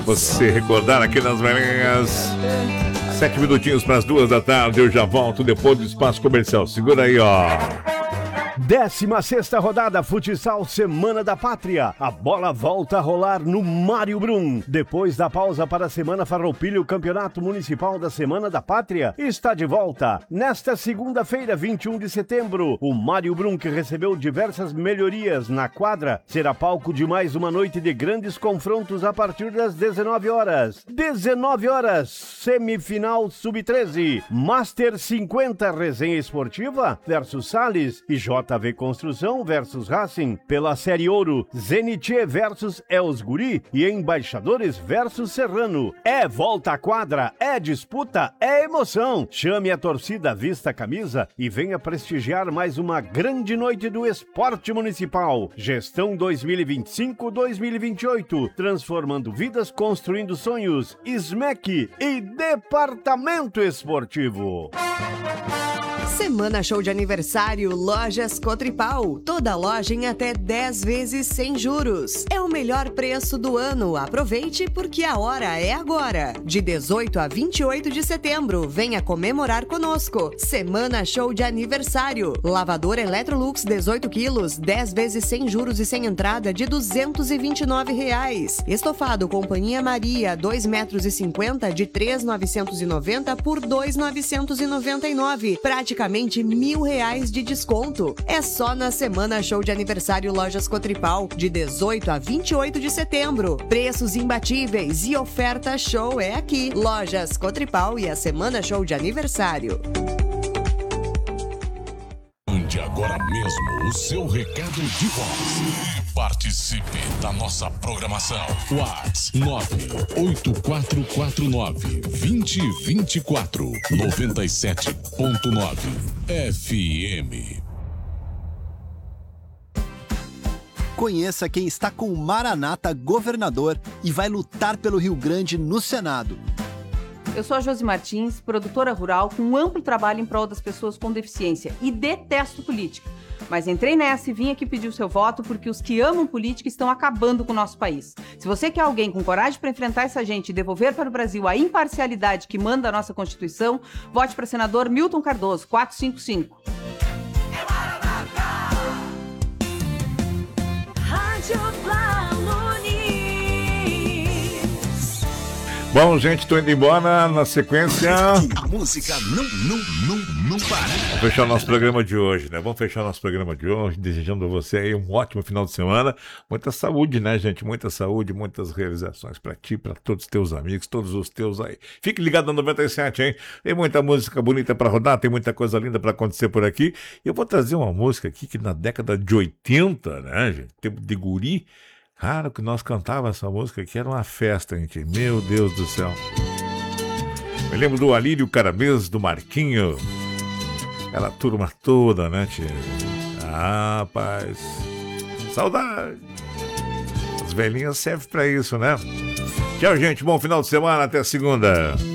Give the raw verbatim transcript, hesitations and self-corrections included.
você recordar aqui nas manhãs. Sete minutinhos para as duas da tarde. Eu já volto depois do espaço comercial. Segura aí, ó. décima sexta rodada Futsal Semana da Pátria. A bola volta a rolar no Mário Brum. Depois da pausa para a Semana Farroupilha, o Campeonato Municipal da Semana da Pátria está de volta. Nesta segunda-feira, vinte e um de setembro, o Mário Brum, que recebeu diversas melhorias na quadra, será palco de mais uma noite de grandes confrontos a partir das dezenove horas. dezenove horas, semifinal sub treze. Master cinquenta, resenha esportiva versus Salles e J J V Construção versus Racing. Pela Série Ouro, Zenit versus Els Guri e Embaixadores versus Serrano. É volta à quadra, é disputa, é emoção. Chame a torcida, vista a camisa e venha prestigiar mais uma grande noite do esporte municipal. Gestão dois mil e vinte e cinco a dois mil e vinte e oito, transformando vidas, construindo sonhos. S M E C e Departamento Esportivo. Semana Show de Aniversário Lojas Cotripal. Toda loja em até dez vezes sem juros. É o melhor preço do ano. Aproveite porque a hora é agora. De dezoito a vinte e oito de setembro, venha comemorar conosco. Semana Show de Aniversário. Lavador Electrolux dezoito quilos, dez vezes sem juros e sem entrada de duzentos e vinte e nove reais. Estofado Companhia Maria dois metros e cinquenta de três mil novecentos e noventa por dois mil novecentos e noventa e nove. Praticamente mil reais de desconto. É só na Semana Show de Aniversário Lojas Cotripal, de dezoito a vinte e oito de setembro. Preços imbatíveis e oferta show é aqui. Lojas Cotripal e a Semana Show de Aniversário. Mande agora mesmo o seu recado de voz. Participe da nossa programação. WhatsApp nove oito quatro quatro nove, dois zero dois quatro, noventa e sete ponto nove F M. Conheça quem está com o Maranata Governador e vai lutar pelo Rio Grande no Senado. Eu sou a Josi Martins, produtora rural com um amplo trabalho em prol das pessoas com deficiência e detesto política. Mas entrei nessa e vim aqui pedir o seu voto porque os que amam política estão acabando com o nosso país. Se você quer alguém com coragem para enfrentar essa gente e devolver para o Brasil a imparcialidade que manda a nossa Constituição, vote para senador Milton Cardoso, quatrocentos e cinquenta e cinco. Bom, gente, tô indo embora. Na sequência, a música não, não, não, não para. Vamos fechar o nosso programa de hoje, né? Vamos fechar o nosso programa de hoje, desejando a você aí um ótimo final de semana. Muita saúde, né, gente? Muita saúde, muitas realizações pra ti, pra todos os teus amigos, todos os teus aí. Fique ligado na noventa e sete, hein? Tem muita música bonita pra rodar, tem muita coisa linda pra acontecer por aqui. Eu vou trazer uma música aqui que na década de oitenta, né, gente? Tempo de guri. Cara, que nós cantávamos essa música aqui era uma festa, gente. Meu Deus do céu. Me lembro do Alírio Caramês, do Marquinho. Aquela turma toda, né, tia? Ah, rapaz. Saudade. As velhinhas servem pra isso, né? Tchau, gente. Bom final de semana. Até segunda.